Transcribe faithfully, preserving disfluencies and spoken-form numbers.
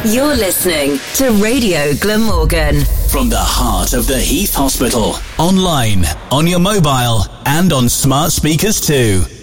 You're listening to Radio Glamorgan. From the heart of the Heath Hospital. Online, on your mobile, and on smart speakers too.